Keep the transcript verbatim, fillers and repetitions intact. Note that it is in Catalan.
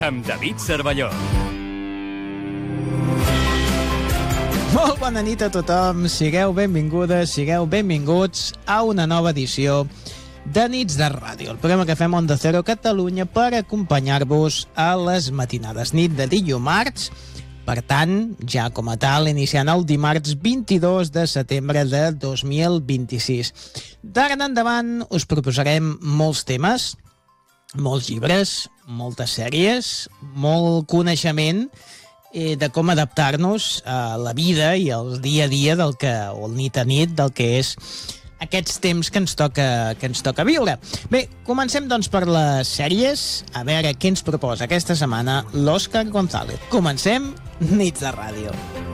amb David Cervelló. Molt bona nit a tothom, sigueu benvingudes, sigueu benvinguts a una nova edició de Nits de Ràdio, el programa que fem Onda Cero Catalunya per acompanyar-vos a les matinades. Nit de dimarts, per tant, ja com a tal, iniciant el dimarts vint-i-dos de setembre de dos mil vint-i-sis. D'ara en endavant us proposarem molts temes, molts llibres, moltes sèries, molt coneixement eh, de com adaptar-nos a la vida i al dia a dia del que, o el nit a nit del que és aquests temps que ens toca, que ens toca viure. Bé, comencem doncs per les sèries, a veure què ens proposa aquesta setmana l'Òscar González. Comencem Nits de Ràdio.